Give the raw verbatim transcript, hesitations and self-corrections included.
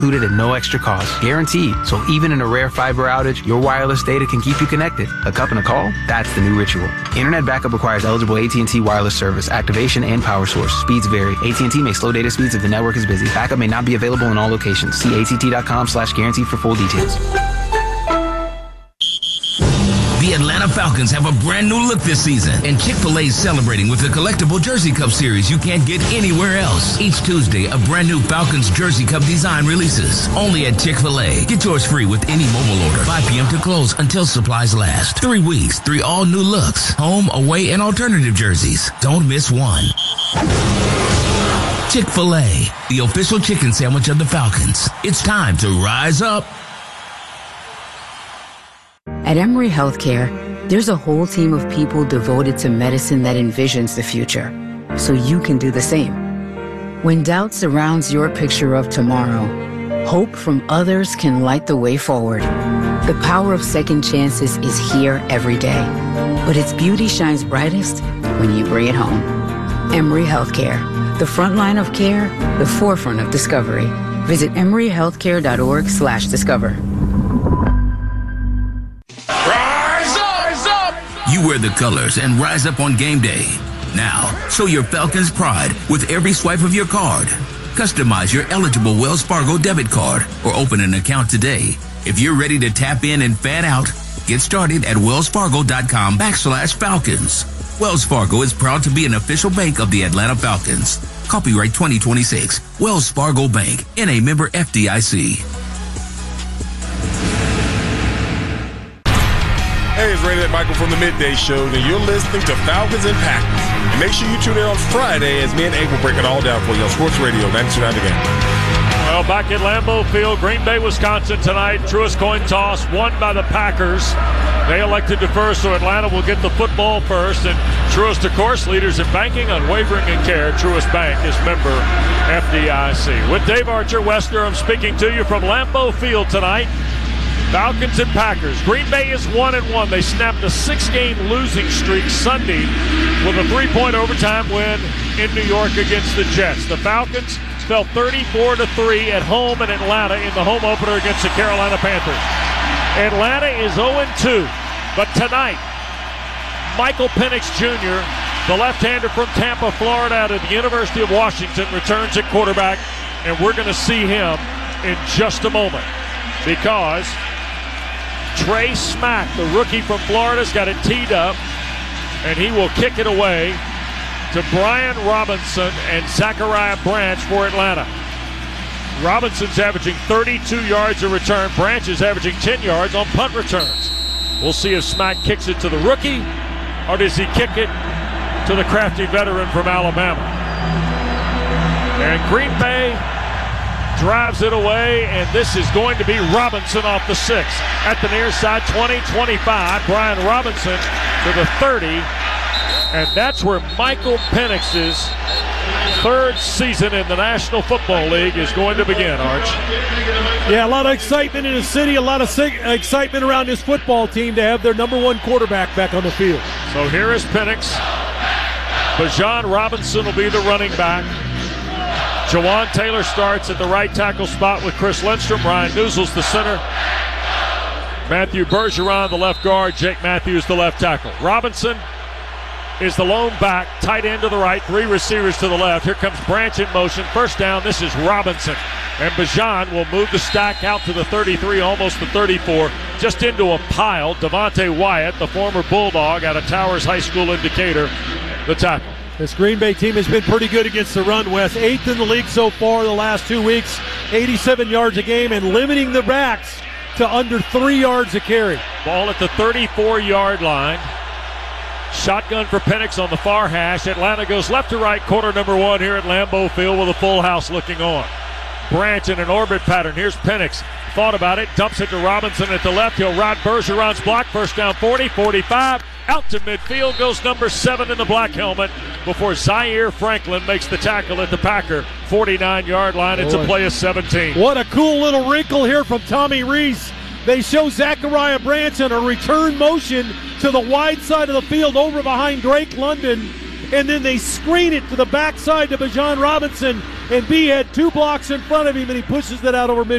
included at no extra cost. Guaranteed. So even in a rare fiber outage, your wireless data can keep you connected. A cup and a call? That's the new ritual. Internet backup requires eligible A T and T wireless service, activation, and power source. Speeds vary. A T and T may slow data speeds if the network is busy. Backup may not be available in all locations. See A T T dot com slash guarantee for full details. The Atlanta Falcons have a brand new look this season, and Chick-fil-A is celebrating with a collectible Jersey Cup series you can't get anywhere else. Each Tuesday, a brand new Falcons Jersey Cup design releases, only at Chick-fil-A. Get yours free with any mobile order. five p.m. to close until supplies last. Three weeks, three all new looks, home, away, and alternative jerseys. Don't miss one. Chick-fil-A, the official chicken sandwich of the Falcons. It's time to rise up. At Emory Healthcare, there's a whole team of people devoted to medicine that envisions the future, so you can do the same. When doubt surrounds your picture of tomorrow, hope from others can light the way forward. The power of second chances is here every day, but its beauty shines brightest when you bring it home. Emory Healthcare, the front line of care, the forefront of discovery. Visit emory healthcare dot org slash discover. You wear the colors and rise up on game day. Now, show your Falcons pride with every swipe of your card. Customize your eligible Wells Fargo debit card or open an account today. If you're ready to tap in and fan out, get started at wellsfargo.com backslash Falcons. Wells Fargo is proud to be an official bank of the Atlanta Falcons. Copyright twenty twenty-six. Wells Fargo Bank, N A member F D I C. Hey, it's Rated Michael from the Midday Show, and you're listening to Falcons and Packers. And make sure you tune in on Friday as me and Abe will break it all down for you on Sports Radio ninety-two point nine The Game. Well, back at Lambeau Field, Green Bay, Wisconsin tonight. Truist coin toss won by the Packers. They elected to first, so Atlanta will get the football first. And Truist, of course, leaders in banking, unwavering in care. Truist Bank is member F D I C. With Dave Archer, West Durham speaking to you from Lambeau Field tonight. Falcons and Packers. Green Bay is one and one. They snapped a six-game losing streak Sunday with a three-point overtime win in New York against the Jets. The Falcons fell thirty-four to three at home in Atlanta in the home opener against the Carolina Panthers. Atlanta is oh and two, but tonight, Michael Penix Junior, the left-hander from Tampa, Florida, out of the University of Washington, returns at quarterback, and we're going to see him in just a moment because Trey Smack, the rookie from Florida's got it teed up, and he will kick it away to Brian Robinson and Zachariah Branch for Atlanta. Robinson's averaging thirty-two yards a return. Branch is averaging ten yards on punt returns. We'll see if Smack kicks it to the rookie, or does he kick it to the crafty veteran from Alabama. And Green Bay drives it away, and this is going to be Robinson off the six. At the near side, twenty twenty-five. Brian Robinson to the thirty. And that's where Michael Penix's third season in the National Football League is going to begin, Arch. Yeah, a lot of excitement in the city, a lot of excitement around this football team to have their number one quarterback back on the field. So here is Penix. Bijan Robinson will be the running back. Jawan Taylor starts at the right tackle spot with Chris Lindstrom. Ryan Newsels the center. Matthew Bergeron the left guard. Jake Matthews the left tackle. Robinson is the lone back, tight end to the right, three receivers to the left. Here comes Branch in motion. First down, this is Robinson. And Bijan will move the stack out to the thirty-three, almost the thirty-four, just into a pile. Devontae Wyatt, the former Bulldog out of Towers High School in Decatur, the tackle. This Green Bay team has been pretty good against the run, Wes. Eighth in the league so far the last two weeks, eighty-seven yards a game, and limiting the backs to under three yards a carry. Ball at the thirty-four-yard line. Shotgun for Penix on the far hash. Atlanta goes left to right, quarter number one here at Lambeau Field with a full house looking on. Branch in an orbit pattern. Here's Penix. Thought about it. Dumps it to Robinson at the left. He'll ride Bergeron's block. First down forty, forty-five. Out to midfield goes number seven in the black helmet before Zaire Franklin makes the tackle at the Packer forty-nine-yard line. It's a play of seventeen. What a cool little wrinkle here from Tommy Reese. They show Zachariah Branch in a return motion to the wide side of the field over behind Drake London. and then they screen it to the backside to Bijan Robinson, and B had two blocks in front of him, and he pushes it out over midfield.